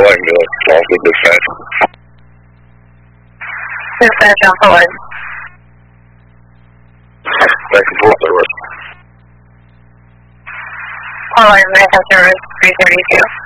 Line, also dispatch. Dispatch Alpha Line. Thank you for the rest. Alpha Line, Manchester is 332.